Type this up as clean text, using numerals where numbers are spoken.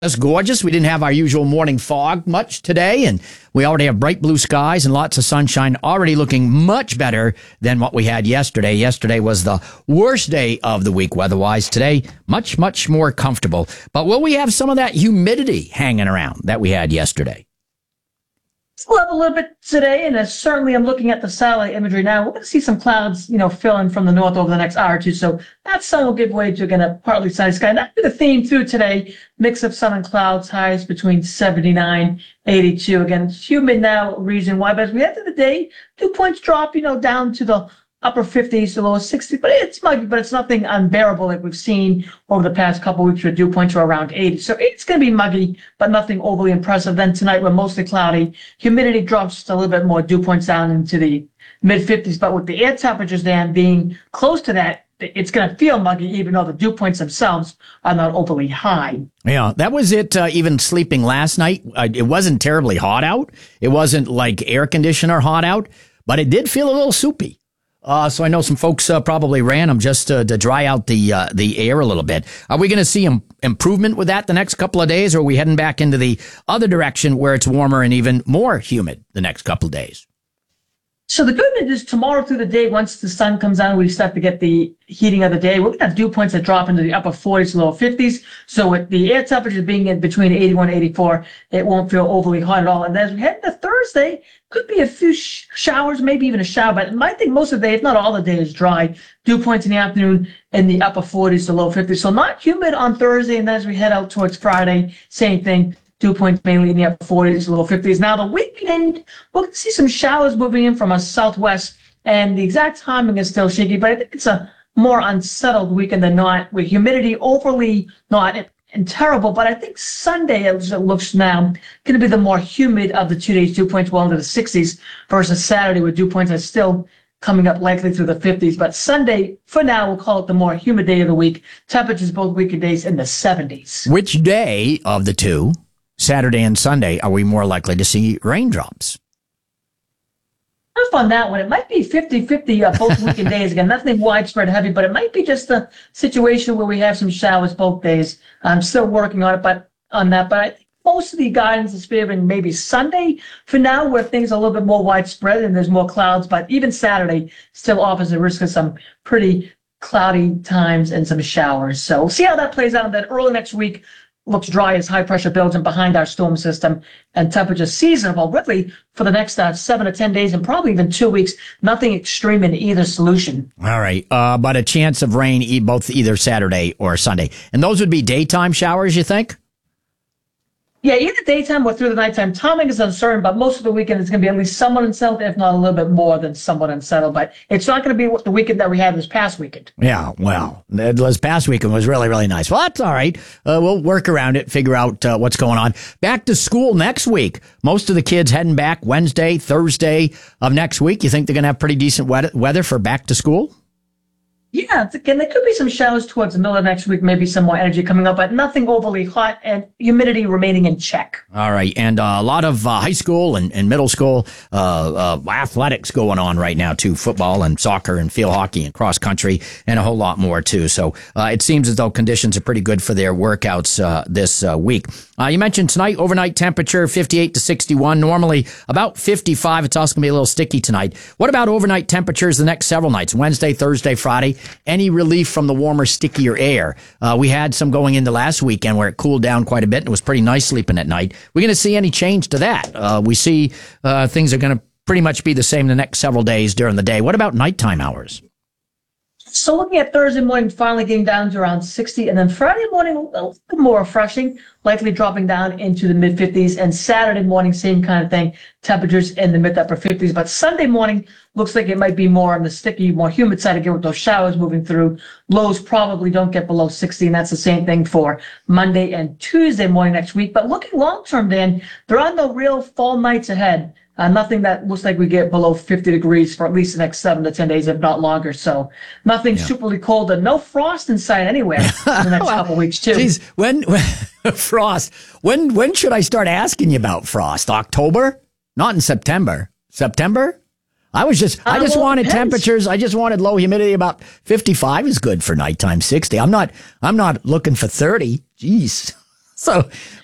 That's gorgeous. We didn't have our usual morning fog much today, and we already have bright blue skies and lots of sunshine, already looking much better than what we had yesterday. Yesterday was the worst day of the week weather-wise. Today, much, much more comfortable. But will we have some of that humidity hanging around that we had yesterday? We'll have a little bit today, and certainly I'm looking at the satellite imagery now. We're going to see some clouds, fill in from the north over the next hour or two. So that sun will give way to, again, a partly sunny sky. And that'll be the theme through today. Mix of sun and clouds, highs between 79, 82. Again, it's humid now region-wide. But as we head to the day, 2 points drop, down to the upper 50s to lower 60s, but it's muggy, but it's nothing unbearable like we've seen over the past couple of weeks where dew points are around 80. So it's going to be muggy, but nothing overly impressive. Then tonight, we're mostly cloudy. Humidity drops just a little bit more, dew points down into the mid-50s, but with the air temperatures down being close to that, it's going to feel muggy, even though the dew points themselves are not overly high. Yeah, that was it. Even sleeping last night, it wasn't terribly hot out. It wasn't like air conditioner hot out, but it did feel a little soupy. So I know some folks probably ran them just to dry out the air a little bit. Are we going to see improvement with that the next couple of days, or are we heading back into the other direction where it's warmer and even more humid the next couple of days? So the good news is tomorrow through the day, once the sun comes out, we start to get the heating of the day. We're going to have dew points that drop into the upper 40s to lower 50s. So with the air temperature being in between 81 and 84, it won't feel overly hot at all. And as we head into Thursday, could be a few showers, maybe even a shower. But I think most of the day, if not all the day, is dry. Dew points in the afternoon in the upper 40s to low 50s. So not humid on Thursday. And then as we head out towards Friday, same thing. Dew points mainly in the upper 40s, low 50s. Now, the weekend, we'll see some showers moving in from a southwest, and the exact timing is still shaky, but I think it's a more unsettled weekend than not, with humidity overly not and terrible. But I think Sunday, as it looks now, going to be the more humid of the 2 days. Dew points well into the 60s versus Saturday, where dew points are still coming up likely through the 50s. But Sunday, for now, we'll call it the more humid day of the week. Temperatures both weekend days in the 70s. Which day of the two, Saturday and Sunday, are we more likely to see raindrops? Tough on that one. It might be 50-50 both weekend days. Again, nothing widespread heavy, but it might be just a situation where we have some showers both days. I'm still working on it, but I think most of the guidance is favoring maybe Sunday for now, where things are a little bit more widespread and there's more clouds. But even Saturday still offers a risk of some pretty cloudy times and some showers. So we'll see how that plays out. And then early next week, looks dry as high pressure builds in behind our storm system, and temperatures seasonable really for the next 7 to 10 days and probably even 2 weeks. Nothing extreme in either solution. All right. But a chance of rain both either Saturday or Sunday. And those would be daytime showers, you think? Yeah, either daytime or through the nighttime. Timing is uncertain, but most of the weekend is going to be at least somewhat unsettled, if not a little bit more than somewhat unsettled. But it's not going to be the weekend that we had this past weekend. Yeah, well, this past weekend was really, really nice. Well, that's all right. We'll work around it, figure out what's going on. Back to school next week. Most of the kids heading back Wednesday, Thursday of next week. You think they're going to have pretty decent weather for back to school? Yeah, again, there could be some showers towards the middle of next week, maybe some more energy coming up, but nothing overly hot and humidity remaining in check. All right. And a lot of high school and middle school athletics going on right now, too. Football and soccer and field hockey and cross country and a whole lot more, too. So it seems as though conditions are pretty good for their workouts this week. You mentioned tonight, overnight temperature 58 to 61, normally about 55. It's also going to be a little sticky tonight. What about overnight temperatures the next several nights, Wednesday, Thursday, Friday? Any relief from the warmer, stickier air? We had some going into last weekend where it cooled down quite a bit and it was pretty nice sleeping at night. We're going to see any change to that? We see things are going to pretty much be the same the next several days during the day. What about nighttime hours? So looking at Thursday morning, finally getting down to around 60, and then Friday morning, a little bit more refreshing, likely dropping down into the mid-50s, and Saturday morning, same kind of thing, temperatures in the mid-upper 50s. But Sunday morning looks like it might be more on the sticky, more humid side again with those showers moving through. Lows probably don't get below 60, and that's the same thing for Monday and Tuesday morning next week. But looking long-term, Dan, there are no real fall nights ahead. Nothing that looks like we get below 50 degrees for at least the next 7 to 10 days, if not longer. So nothing superly cold and no frost in sight anywhere in the next couple of weeks, too. Geez, when frost, when should I start asking you about frost? October? Not in September. September? I just wanted temperatures. I just wanted low humidity. About 55 is good for nighttime. 60. I'm not looking for 30. Jeez. So